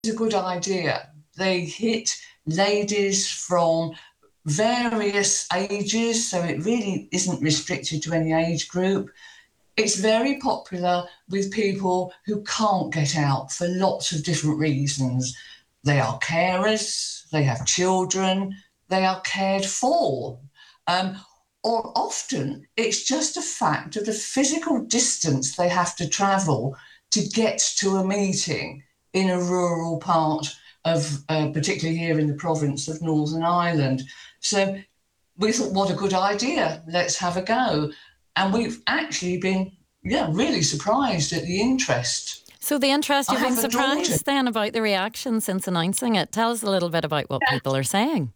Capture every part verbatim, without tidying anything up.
a good idea. They hit ladies from various ages, so it really isn't restricted to any age group. It's very popular with people who can't get out for lots of different reasons. They are carers, they have children, they are cared for. Um, or often it's just a fact of the physical distance they have to travel to get to a meeting in a rural part of, uh, particularly here in the province of Northern Ireland. So we thought, what a good idea, let's have a go. And we've actually been, yeah, really surprised at the interest. So the interest, you've I been have a daughter. surprised then about the reaction since announcing it. Tell us a little bit about what people are saying.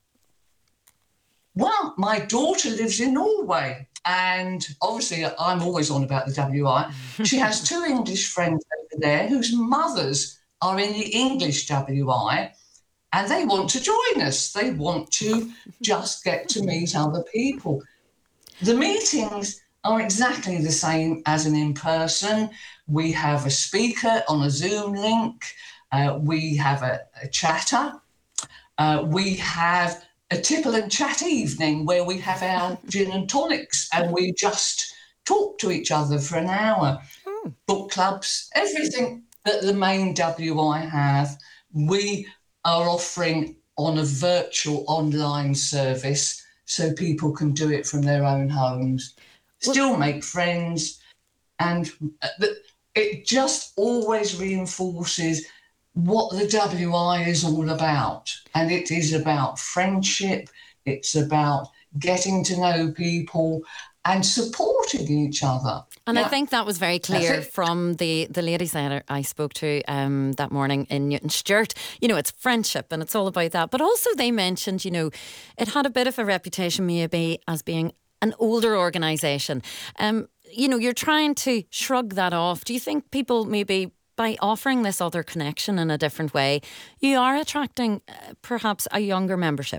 Well, my daughter lives in Norway, and obviously I'm always on about the W I. She has two English friends over there whose mothers are in the English W I, and they want to join us. They want to just get to meet other people. The meetings are exactly the same as an in-person. We have a speaker on a Zoom link. Uh, we have a, a chatter. Uh, we have a tipple and chat evening where we have our gin and tonics and we just talk to each other for an hour. Hmm. Book clubs, everything that the main W I have, we are offering on a virtual online service so people can do it from their own homes, still well, make friends, and it just always reinforces what the W I is all about. And it is about friendship, it's about getting to know people and supporting each other. And yeah. I think that was very clear from the, the ladies that I spoke to um, that morning in Newton Stewart. You know, it's friendship and it's all about that. But also they mentioned, you know, it had a bit of a reputation maybe as being an older organisation. Um, you know, you're trying to shrug that off. Do you think people maybe, by offering this other connection in a different way, you are attracting uh, perhaps a younger membership?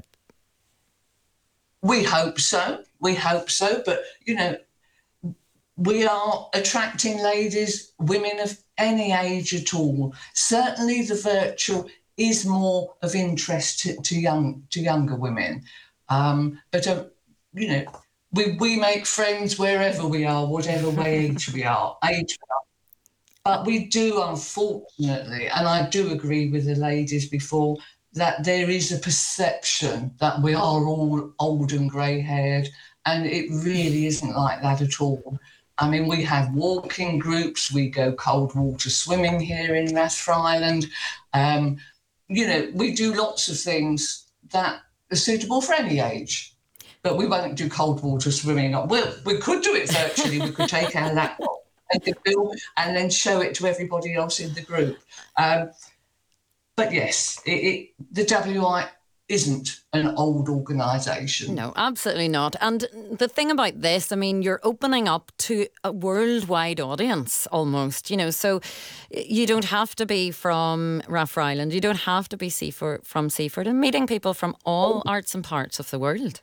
We hope so. We hope so. But, you know, we are attracting ladies, women of any age at all. Certainly the virtual is more of interest to, to young to younger women. Um, but, uh, you know, we, we make friends wherever we are, whatever age we are, age we are. But we do, unfortunately, and I do agree with the ladies before, that there is a perception that we are all old and grey-haired, and it really isn't like that at all. I mean, we have walking groups, we go cold water swimming here in Rathfryland. Um, you know, we do lots of things that are suitable for any age, but we won't do cold water swimming. Well, we could do it virtually, we could take our laptop and then show it to everybody else in the group. Um, but yes, it, it, the W I isn't an old organisation. No, absolutely not. And the thing about this, I mean, you're opening up to a worldwide audience almost, you know, so you don't have to be from Rathfryland, you don't have to be Seaford, from Seaford, and meeting people from all arts and parts of the world.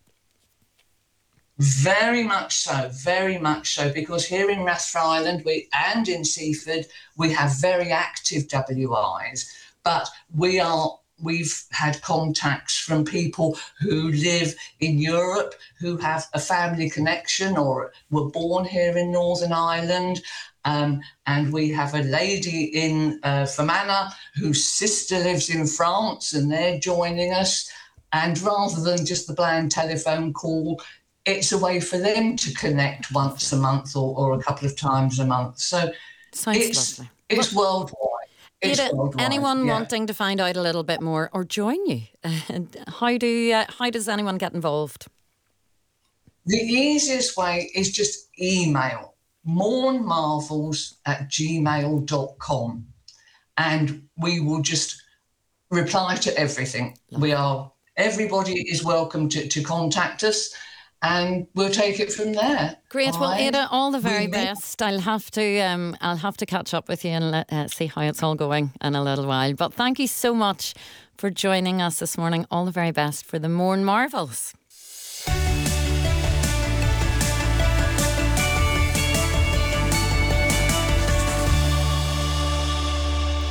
Very much so, very much so, because here in Rathfryland we, and in Seaford, we have very active W Is, but we are, we've had contacts from people who live in Europe, who have a family connection or were born here in Northern Ireland. Um, and we have a lady in uh, Fermanagh whose sister lives in France and they're joining us. And rather than just the bland telephone call, it's a way for them to connect once a month or, or a couple of times a month. So Sounds it's lovely. it's well, worldwide. It's Ada, worldwide. Anyone yeah. wanting to find out a little bit more or join you, how do uh, how does anyone get involved? The easiest way is just email mornmarvels at gmail dot com and we will just reply to everything. Lovely. We are everybody is welcome to, to contact us. And we'll take it from there. Great. Well, Ada, all the very we best. I'll have to, um, I'll have to catch up with you and let, uh, see how it's all going in a little while. But thank you so much for joining us this morning. All the very best for the Mourne Marvels.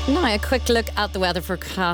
Now, a quick look at the weather forecast.